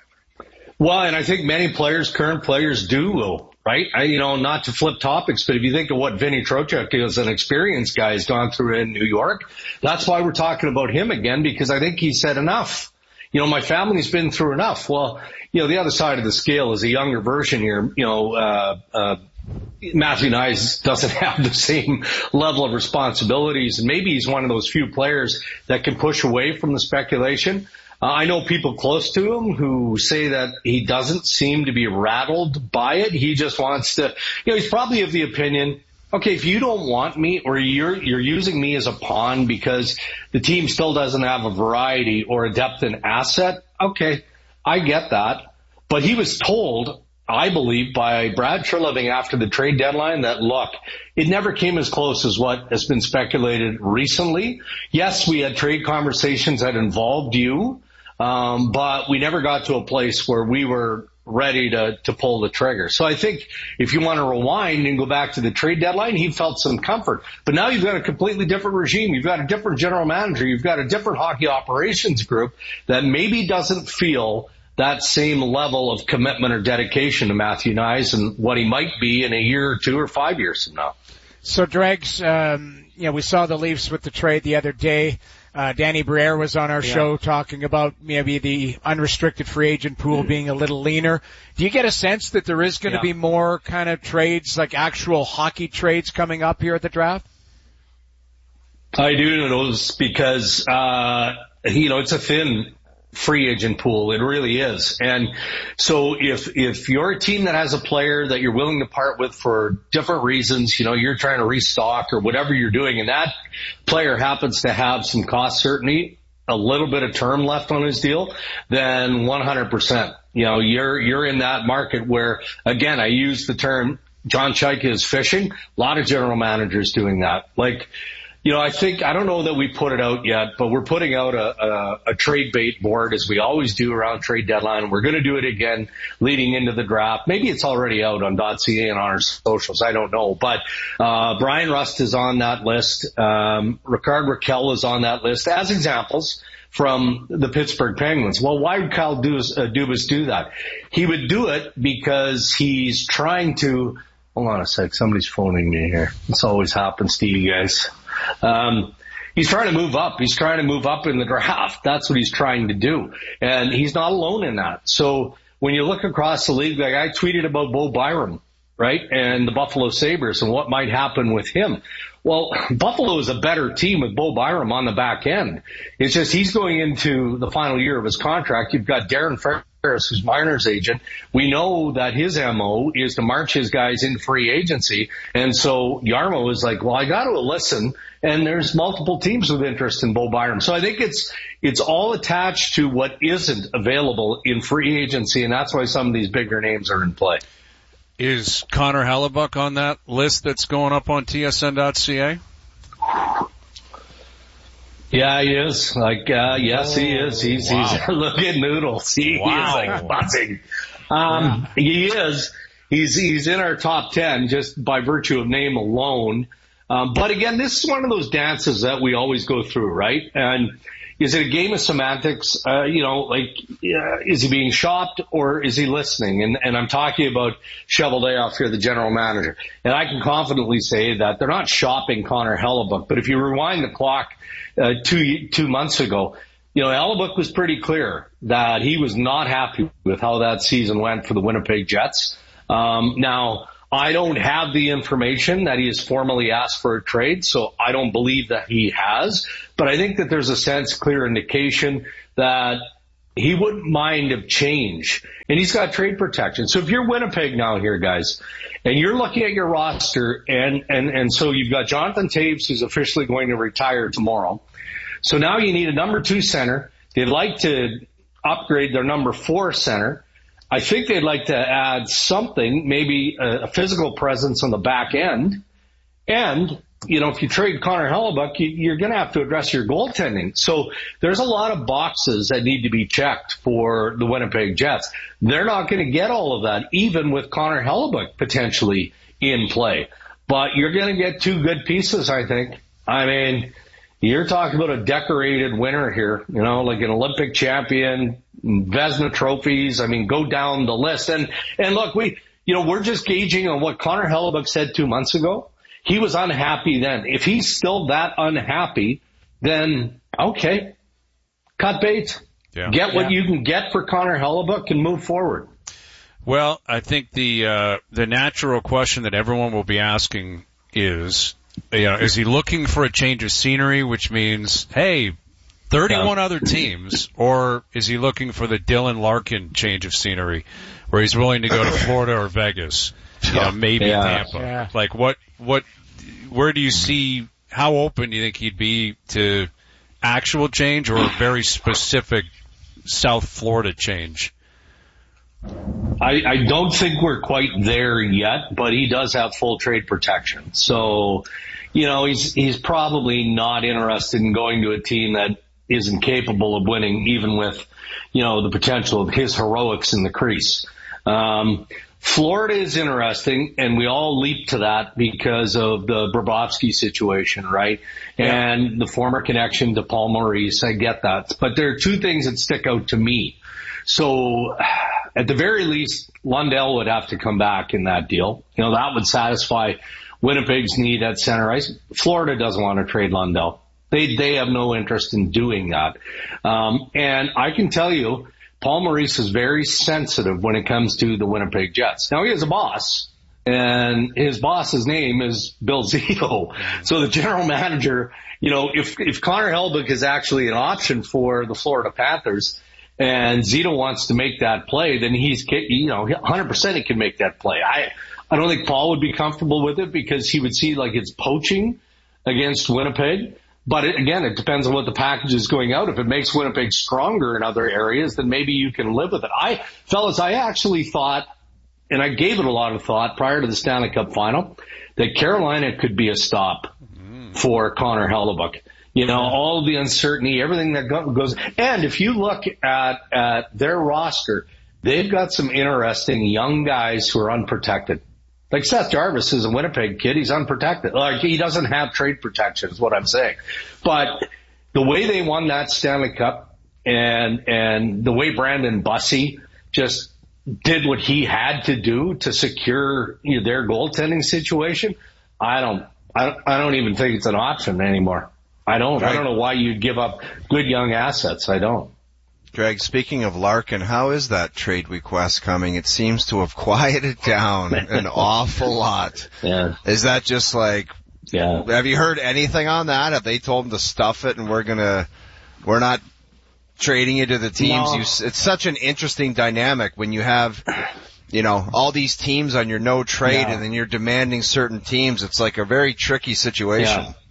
Well, and I think many players, current players do, Will, right? I, you know, not to flip topics, but if you think of what Vinny Trocheck is, an experienced guy, has gone through in New York, that's why we're talking about him again, because I think he said enough. you know, my family's been through enough. Well, you know, the other side of the scale is a younger version here. You know, uh, uh, Matthew Knies doesn't have the same level of responsibilities, and maybe he's one of those few players that can push away from the speculation. Uh, I know people close to him who say that he doesn't seem to be rattled by it. He just wants to, you know, he's probably of the opinion, okay, if you don't want me or you're, you're using me as a pawn because the team still doesn't have a variety or a depth in asset, okay, I get that. But he was told, I believe, by Brad Treliving after the trade deadline that, look, it never came as close as what has been speculated recently. Yes, we had trade conversations that involved you, um, but we never got to a place where we were ready to, to pull the trigger. So I think if you want to rewind and go back to the trade deadline, he felt some comfort. But now you've got a completely different regime. You've got a different general manager. You've got a different hockey operations group that maybe doesn't feel that same level of commitment or dedication to Matthew Knies and what he might be in a year or two or five years from now.
So, Dregs, um, you know, we saw the Leafs with the trade the other day. Uh, Danny Briere was on our yeah. show talking about maybe the unrestricted free agent pool being a little leaner. Do you get a sense that there is going to yeah. be more kind of trades, like actual hockey trades coming up here at the draft?
I do notice because, uh, you know, it's a thin free agent pool. It really is. And so if, if you're a team that has a player that you're willing to part with for different reasons, you know, you're trying to restock or whatever you're doing, and that player happens to have some cost certainty, a little bit of term left on his deal, then one hundred percent, you know, you're, you're in that market where, again, I use the term John Chayka is fishing. A lot of general managers doing that. Like, you know, I think, I don't know that we put it out yet, but we're putting out a, a, a trade bait board as we always do around trade deadline. We're going to do it again leading into the draft. Maybe it's already out on .ca and on our socials. I don't know. But, uh, Brian Rust is on that list. Um, Ricard Raquel is on that list as examples from the Pittsburgh Penguins. Well, why would Kyle Dubas, uh, Dubas do that? He would do it because he's trying to, hold on a sec, somebody's phoning me here. This always happens to you guys. Um, he's trying to move up. He's trying to move up in the draft. That's what he's trying to do. And he's not alone in that. So when you look across the league, like I tweeted about Bo Byram, right? And the Buffalo Sabres and what might happen with him. Well, Buffalo is a better team with Bo Byram on the back end. It's just he's going into the final year of his contract. You've got Darren Ferris, who's Marner's agent. We know that his M O is to march his guys in free agency. And so Yarmo is like, well, I got to listen. And there's multiple teams with interest in Bo Byram. So I think it's, it's all attached to what isn't available in free agency. And that's why some of these bigger names are in play.
Is Connor Hellebuyck on that list that's going up on T S N dot C A?
Yeah, he is. Like, uh, yes, he is. He's, wow. he's, look at Noodles. He, wow. he is like buzzing. Um, yeah. he is. He's, he's in our top ten just by virtue of name alone. Um, but again, this is one of those dances that we always go through, right? And is it a game of semantics? Uh, you know, like, uh, is he being shopped or is he listening? And, and I'm talking about Cheveldayoff here, the general manager. And I can confidently say that they're not shopping Connor Hellebuyck. But if you rewind the clock, uh, two, two months ago, you know, Hellebuyck was pretty clear that he was not happy with how that season went for the Winnipeg Jets. Um, now, I don't have the information that he has formally asked for a trade, so I don't believe that he has. But I think that there's a sense, clear indication that he wouldn't mind of change. And he's got trade protection. So if you're Winnipeg now here, guys, and you're looking at your roster, and, and, and so you've got Jonathan Toews, who's officially going to retire tomorrow. So now you need a number two center. They'd like to upgrade their number four center. I think they'd like to add something, maybe a, a physical presence on the back end. And, you know, if you trade Connor Hellebuyck, you, you're going to have to address your goaltending. So there's a lot of boxes that need to be checked for the Winnipeg Jets. They're not going to get all of that, even with Connor Hellebuyck potentially in play. But you're going to get two good pieces, I think. I mean, you're talking about a decorated winner here, you know, like an Olympic champion, Vezina trophies. I mean, go down the list. And, and look, we, you know, we're just gauging on what Connor Hellebuyck said two months ago. He was unhappy then. If he's still that unhappy, then okay, cut bait.
Yeah.
Get what
Yeah.
you can get for Connor Hellebuyck and move forward.
Well, I think the uh, the natural question that everyone will be asking is, you know, is he looking for a change of scenery, which means, hey, thirty-one yeah. other teams, or is he looking for the Dylan Larkin change of scenery, where he's willing to go to Florida or Vegas, you know, maybe
yeah.
Tampa?
Yeah.
Like, what, what, where do you see? How open do you think he'd be to actual change or a very specific South Florida change?
I, I don't think we're quite there yet, but he does have full trade protection. So, you know, he's he's probably not interested in going to a team that isn't capable of winning, even with, you know, the potential of his heroics in the crease. Um, Florida is interesting, and we all leap to that because of the Bobrovsky situation, right? Yeah. And the former connection to Paul Maurice. I get that. But there are two things that stick out to me. So at the very least, Lundell would have to come back in that deal. You know, that would satisfy Winnipeg's need at center ice. Florida doesn't want to trade Lundell. They they have no interest in doing that. Um, and I can tell you, Paul Maurice is very sensitive when it comes to the Winnipeg Jets. Now, he has a boss, and his boss's name is Bill Zito. So the general manager, you know, if if Connor Hellebuyck is actually an option for the Florida Panthers, and Zito wants to make that play, then he's, you know, one hundred percent he can make that play. I, I don't think Paul would be comfortable with it because he would see like it's poaching against Winnipeg. But it, again, it depends on what the package is going out. If it makes Winnipeg stronger in other areas, then maybe you can live with it. I, fellas, I actually thought, and I gave it a lot of thought prior to the Stanley Cup final, that Carolina could be a stop for Connor Hellebuyck. You know, all the uncertainty, everything that goes. And if you look at, at their roster, they've got some interesting young guys who are unprotected. Like Seth Jarvis is a Winnipeg kid. He's unprotected. Like, he doesn't have trade protection is what I'm saying. But the way they won that Stanley Cup and, and the way Brandon Bussey just did what he had to do to secure, you know, their goaltending situation, I don't, I don't, I don't even think it's an option anymore. I don't,
Greg,
I don't know why you'd give up good young assets. I don't.
Greg, speaking of Larkin, how is that trade request coming? It seems to have quieted down an awful lot.
Yeah.
Is that just like,
yeah.
Have you heard anything on that? Have they told him to stuff it and we're gonna, we're not trading you to the teams?
No.
You, it's such an interesting dynamic when you have, you know, all these teams on your no trade yeah. and then you're demanding certain teams. It's like a very tricky situation.
Yeah.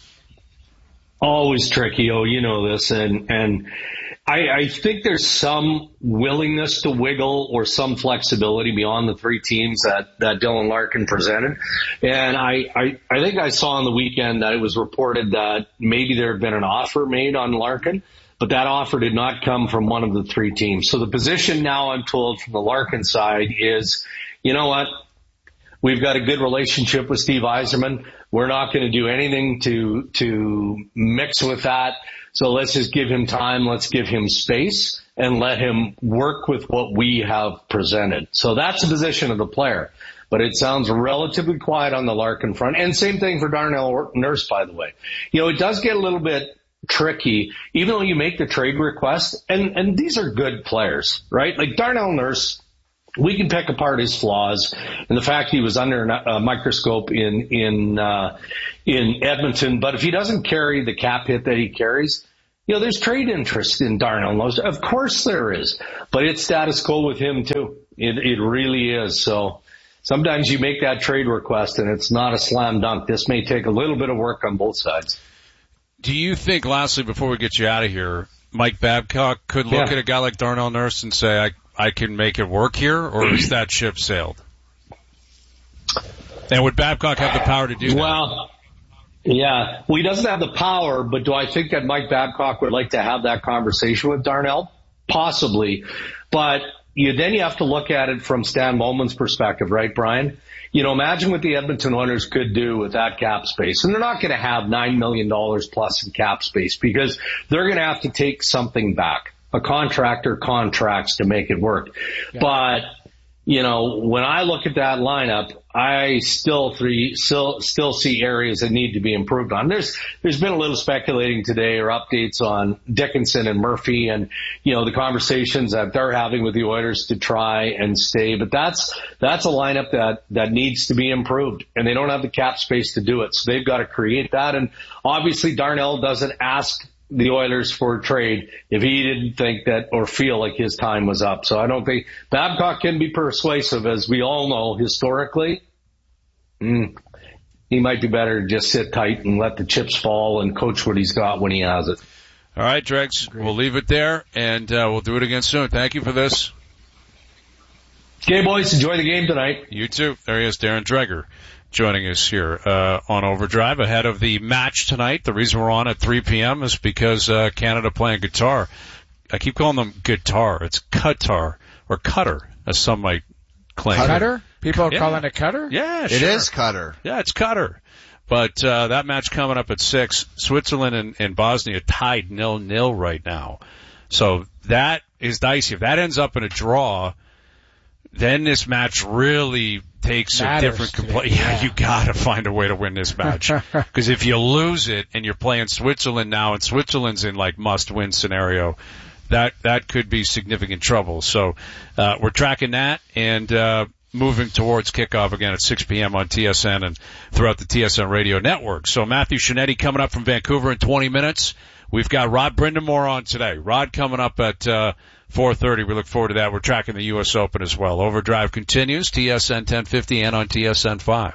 Always tricky. Oh, you know this. And, and I, I think there's some willingness to wiggle or some flexibility beyond the three teams that, that Dylan Larkin presented. And I, I, I think I saw on the weekend that it was reported that maybe there had been an offer made on Larkin, but that offer did not come from one of the three teams. So the position now, I'm told, from the Larkin side is, you know what? We've got a good relationship with Steve Yzerman. We're not going to do anything to, to mix with that. So let's just give him time. Let's give him space and let him work with what we have presented. So that's the position of the player. But it sounds relatively quiet on the Larkin front. And same thing for Darnell Nurse, by the way. You know, it does get a little bit tricky, even though you make the trade request. And, and these are good players, right? Like Darnell Nurse, we can pick apart his flaws and the fact he was under a microscope in, in, uh, in Edmonton. But if he doesn't carry the cap hit that he carries, you know, there's trade interest in Darnell Nurse. Of course there is, but it's status quo with him too. It, it really is. So sometimes you make that trade request and it's not a slam dunk. This may take a little bit of work on both sides.
Do you think, lastly, before we get you out of here, Mike Babcock could look
yeah.
at a guy like Darnell Nurse and say, I, I can make it work here, or is that ship sailed? And would Babcock have the power to do that?
Well, yeah. Well, he doesn't have the power, but do I think that Mike Babcock would like to have that conversation with Darnell? Possibly. But you then you have to look at it from Stan Bowman's perspective, right, Brian? You know, imagine what the Edmonton Oilers could do with that cap space. And they're not going to have nine million dollars plus in cap space because they're going to have to take something back. A contractor contracts to make it work. Yeah. But, you know, when I look at that lineup, I still three still still see areas that need to be improved on. There's there's been a little speculating today or updates on Dickinson and Murphy and, you know, the conversations that they're having with the Oilers to try and stay. But that's that's a lineup that that needs to be improved, and they don't have the cap space to do it. So they've got to create that. And obviously Darnell doesn't ask the Oilers for a trade if he didn't think that or feel like his time was up. So I don't think Babcock can be persuasive, as we all know historically. Mm, he might be better to just sit tight and let the chips fall and coach what he's got when he has it.
All right, Dregs, we'll leave it there, and uh, we'll do it again soon. Thank you for this.
Okay, boys, enjoy the game tonight.
You too. There he is, Darren Dreger, joining us here uh on Overdrive ahead of the match tonight. The reason we're on at three p.m. is because uh Canada playing guitar. I keep calling them guitar. It's Qatar or Qatar, as some might claim.
Cutter? People are
yeah.
calling it Cutter?
Yeah,
It
sure.
is Qatar.
Yeah, it's Qatar. But uh that match coming up at six. Switzerland and, and Bosnia tied nil-nil right now. So that is dicey. If that ends up in a draw, then this match really takes
Matters
a different compl-
today,
yeah,
yeah.
you gotta find a way to win this match. Because if you lose it and you're playing Switzerland now, and Switzerland's in like must-win scenario, that that could be significant trouble. So uh we're tracking that and uh moving towards kickoff again at six p.m. on T S N and throughout the T S N radio network. So Matthew Shinetti coming up from Vancouver in twenty minutes. We've got Rod Brindamore on today. Rod coming up at uh four thirty. We look forward to that. We're tracking the U S Open as well. Overdrive continues, T S N ten fifty and on T S N five.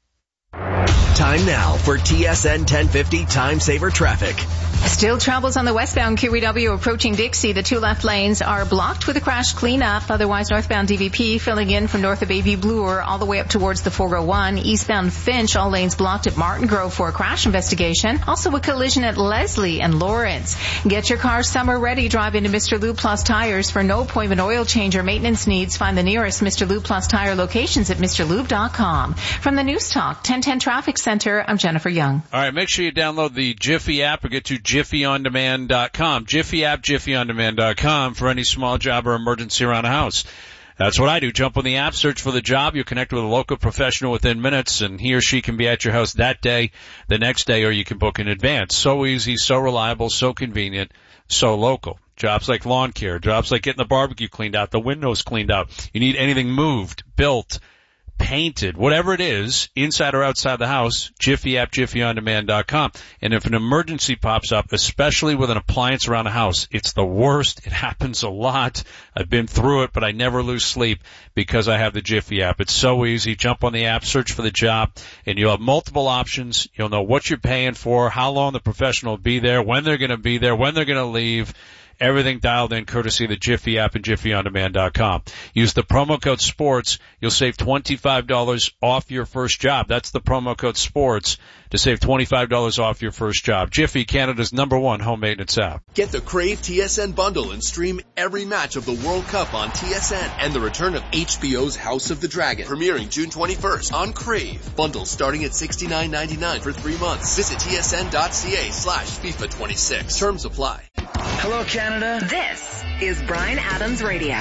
Time now for T S N ten fifty Time Saver Traffic.
Still troubles on the westbound Q E W approaching Dixie. The two left lanes are blocked with a crash cleanup. Otherwise, northbound D V P filling in from north of A V Bloor all the way up towards the four oh one. Eastbound Finch, all lanes blocked at Martin Grove for a crash investigation. Also a collision at Leslie and Lawrence. Get your car summer ready. Drive into Mister Lube Plus Tires for no appointment oil change or maintenance needs. Find the nearest Mister Lube Plus Tire locations at Mr Lube dot com. From the News Talk ten ten Traffic Center, I'm Jennifer Young.
All right, make sure you download the Jiffy app or get to Jiffy On Demand dot com. Jiffy app, Jiffy On Demand dot com for any small job or emergency around the house. That's what I do. Jump on the app, search for the job. You connect with a local professional within minutes, and he or she can be at your house that day, the next day, or you can book in advance. So easy, so reliable, so convenient, so local. Jobs like lawn care, jobs like getting the barbecue cleaned out, the windows cleaned out. You need anything moved, built, painted, whatever it is, inside or outside the house, Jiffy app, Jiffy On Demand dot com. And if an emergency pops up, especially with an appliance around the house, it's the worst. It happens a lot. I've been through it, but I never lose sleep because I have the Jiffy app. It's so easy. Jump on the app, search for the job, and you'll have multiple options. You'll know what you're paying for, how long the professional will be there, when they're going to be there, when they're going to leave. Everything dialed in courtesy of the Jiffy app and Jiffy On Demand dot com. Use the promo code SPORTS. You'll save twenty-five dollars off your first job. That's the promo code SPORTS to save twenty-five dollars off your first job. Jiffy, Canada's number one home maintenance app.
Get the Crave T S N bundle and stream every match of the World Cup on T S N and the return of H B O's House of the Dragon, premiering June twenty-first on Crave. Bundles starting at sixty-nine ninety-nine for three months. Visit tsn.ca slash FIFA twenty-six. Terms apply.
Hello, Canada.
This is Bryan Adams Radio,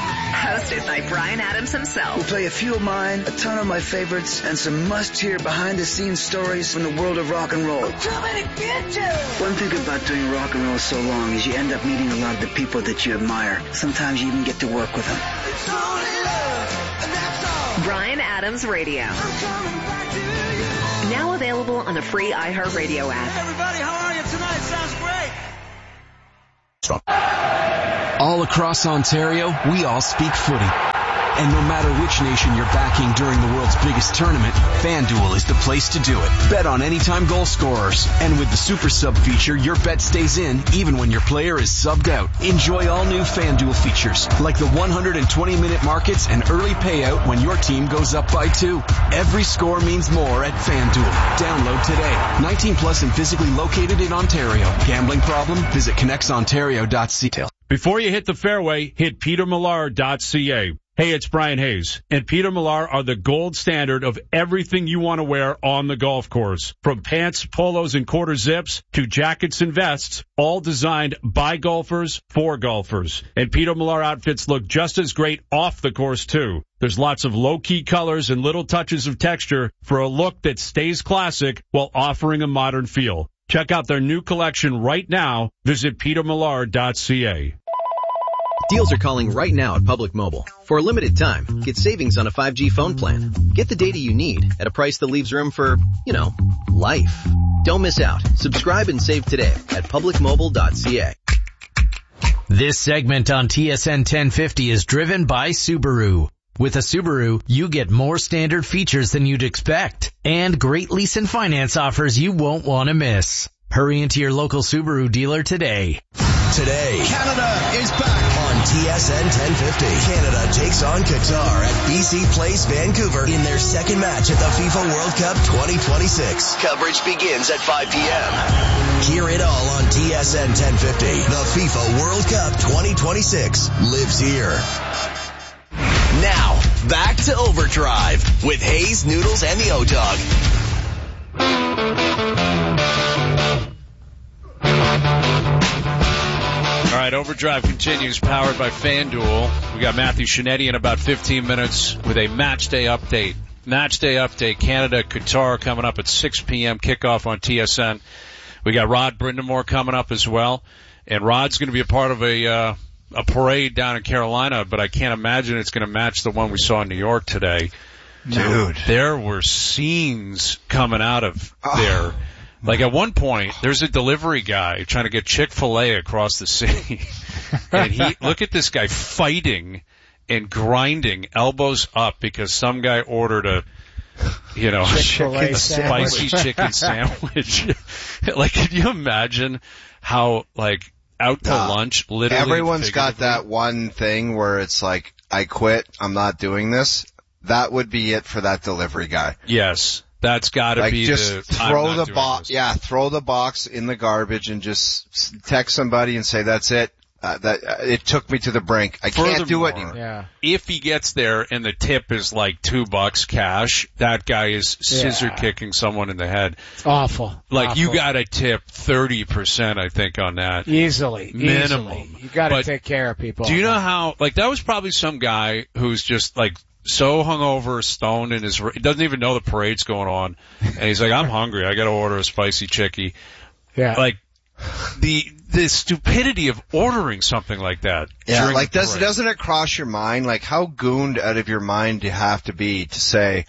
hosted by Bryan Adams himself.
We'll play a few of mine, a ton of my favorites, and some must-hear behind-the-scenes stories from the world of rock and roll. I'm coming to get you! One thing about doing rock and roll so long is you end up meeting a lot of the people that you admire. Sometimes you even get to work with them.
It's only love, and that's all. Bryan Adams Radio. I'm coming back to you. Now available on the free iHeartRadio app.
Hey, everybody, how are you tonight? Sounds great.
All across Ontario, we all speak footy. And no matter which nation you're backing during the world's biggest tournament, FanDuel is the place to do it. Bet on anytime goal scorers. And with the Super Sub feature, your bet stays in even when your player is subbed out. Enjoy all new FanDuel features, like the one hundred twenty minute markets and early payout when your team goes up by two. Every score means more at FanDuel. Download today. nineteen plus and physically located in Ontario. Gambling problem? Visit connects ontario dot c a.
Before you hit the fairway, hit peter millar dot c a.
Hey, it's Brian Hayes, and Peter Millar are the gold standard of everything you want to wear on the golf course. From pants, polos, and quarter zips to jackets and vests, all designed by golfers for golfers. And Peter Millar outfits look just as great off the course, too. There's lots of low-key colors and little touches of texture for a look that stays classic while offering a modern feel. Check out their new collection right now. Visit peter millar dot c a.
Deals are calling right now at Public Mobile. For a limited time, get savings on a five G phone plan. Get the data you need at a price that leaves room for, you know, life. Don't miss out. Subscribe and save today at public mobile dot c a.
This segment on T S N ten fifty is driven by Subaru. With a Subaru, you get more standard features than you'd expect and great lease and finance offers you won't want to miss. Hurry into your local Subaru dealer today.
Today, Canada is back on T S N ten fifty. Canada takes on Qatar at B C Place, Vancouver in their second match at the FIFA World Cup twenty twenty-six. Coverage begins at five p.m. Hear it all on T S N ten fifty. The FIFA World Cup twenty twenty-six lives here. Now, back to Overdrive with Hayes, Noodles, and the O-Dog.
All right, Overdrive continues, powered by FanDuel. We got Matthew Shinetti in about fifteen minutes with a match day update. Match day update, Canada, Qatar coming up at six p.m. kickoff on T S N. We got Rod Brindamore coming up as well. And Rod's going to be a part of a uh, a parade down in Carolina, but I can't imagine it's going to match the one we saw in New York today.
Dude.
There were scenes coming out of there. Like at one point, there's a delivery guy trying to get Chick-fil-A across the city. And he, look at this guy fighting and grinding elbows up because some guy ordered a, you know,
Chick-fil-A
a spicy chicken sandwich. Like, can you imagine how, like, out to
Uh,
lunch, literally?
Everyone's got that one thing where it's like, I quit, I'm not doing this. That would be it for that delivery guy.
Yes. That's gotta
like
be
just
the,
throw
I'm not
the
doing
box,
this.
yeah, throw the box in the garbage and just text somebody and say, that's it. Uh, that, uh, it took me to the brink. I can't do it anymore.
Yeah.
If he gets there and the tip is like two bucks cash, that guy is scissor
Yeah.
kicking someone in the head.
It's awful.
Like
awful.
you gotta tip thirty percent, I think, on that.
Easily.
Minimum.
Easily. You gotta
But
take care of people.
Do you know how, like that was probably some guy who's just like so hungover, stoned in his, he doesn't even know the parade's going on. And he's like, I'm hungry. I gotta order a spicy chickie.
Yeah.
Like, the, the stupidity of ordering something like that.
Yeah,
during
like
the
does,
parade.
doesn't it cross your mind? Like how gooned out of your mind do you have to be to say,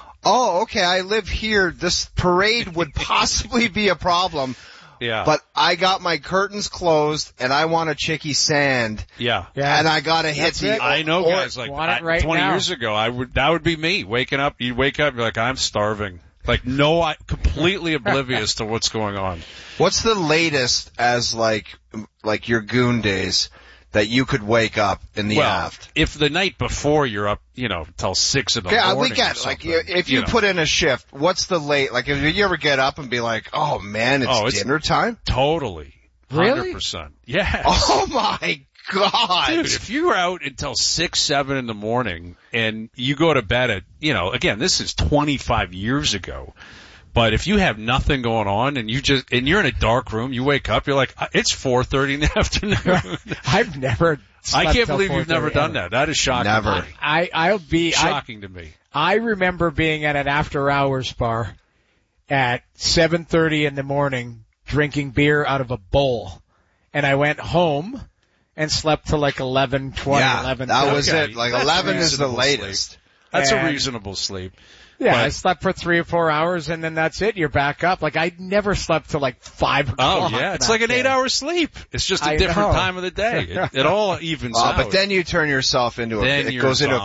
oh, okay, I live here. This parade would possibly be a problem.
Yeah.
But I got my curtains closed and I want a chickie sand.
Yeah.
Yeah.
And I gotta hit
That's
the,
it.
I know
or-
guys like
want it
I-
right
twenty
now.
years ago, I would, that would be me waking up. You wake up, you're like, I'm starving. Like, no, I, completely oblivious to what's going on.
What's the latest as like, like your goon days that you could wake up in the
Well,
aft?
if the night before you're up, you know, till six in the
Yeah,
morning.
we get
or
like
something,
you- if you,
know.
put in a shift, what's the late? Like, if you ever get up and be like, "Oh man, it's,
Oh, it's-
dinner time."
Totally.
Really?
one hundred percent. Yes.
Oh my god,
Dude, if you're out until six, seven in the morning and you go to bed at, you know, again, this is twenty-five years ago. But if you have nothing going on and you just, and you're in a dark room, you wake up, you're like, it's four thirty in the afternoon.
I've never slept
I can't
till
believe you've never
four thirty
done
ever.
that. That is shocking.
Never.
to me.
I, I'll be, I,
Shocking to me.
I remember being at an after hours bar at seven thirty in the morning drinking beer out of a bowl. And I went home and slept till like eleven twenty,
yeah,
eleven
that
thirty.
was
Okay,
it. Like
that's
eleven is the
reasonable
latest.
sleep. That's
And-
a reasonable sleep.
Yeah,
But-
I slept for three or four hours and then that's it. You're back up. Like I never slept till like five
Oh
o'clock.
yeah, it's
back
like an
then.
eight hour sleep. It's just a
I
different
know.
time of the day. It, it all evens
Uh,
out.
but then you turn yourself into a.
Then
it
you're
goes into a